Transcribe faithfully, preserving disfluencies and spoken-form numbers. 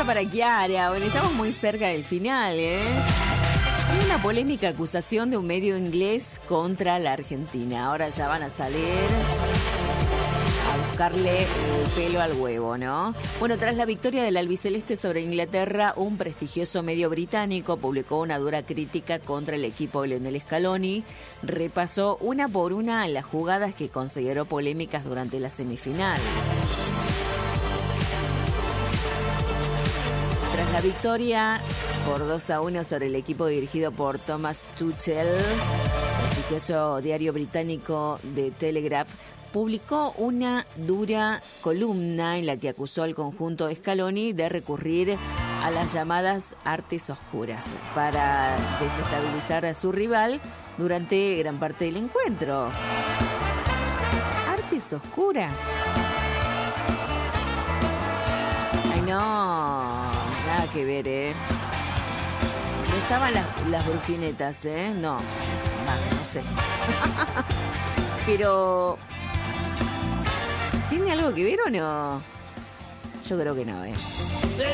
baja para Chiara. Bueno, estamos muy cerca del final, ¿eh? Hay una polémica acusación de un medio inglés contra la Argentina. Ahora ya van a salir a buscarle el pelo al huevo, ¿no? Bueno, tras la victoria del albiceleste sobre Inglaterra, un prestigioso medio británico publicó una dura crítica contra el equipo de Lionel Scaloni. Repasó una por una las jugadas que consideró polémicas durante la semifinal. Tras la victoria por dos a uno sobre el equipo dirigido por Thomas Tuchel, el prestigioso diario británico The Telegraph publicó una dura columna en la que acusó al conjunto Scaloni de recurrir a las llamadas artes oscuras para desestabilizar a su rival durante gran parte del encuentro. ¿Artes oscuras? Ay, no, nada que ver, ¿eh? No estaban las, las brujinetas, ¿eh? No, va, no sé. Pero... ¿tiene algo que ver o no? Yo creo que no, ¿eh?